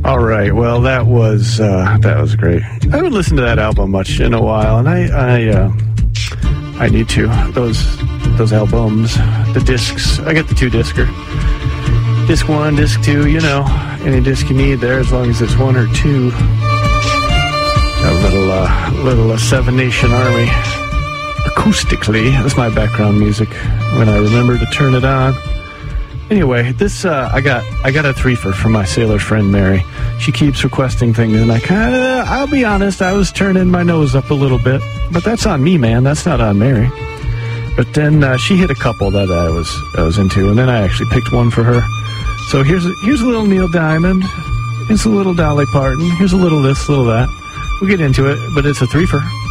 All right. Well, that was great. I haven't listened to that album much in a while, and I need to. Those albums, the discs. I got the 2-discer. Disc 1, disc 2. You know, any disc you need there, as long as it's 1 or 2. A little Seven Nation Army acoustically. That's my background music when I remember to turn it on. Anyway, this I got a threefer from my sailor friend Mary. She keeps requesting things, and I'll be honest, I was turning my nose up a little bit, but that's on me, man. That's not on Mary. But then she hit a couple that I was into, and then I actually picked one for her. So here's a little Neil Diamond. Here's a little Dolly Parton. Here's a little this, little that. We'll get into it, but it's a threefer.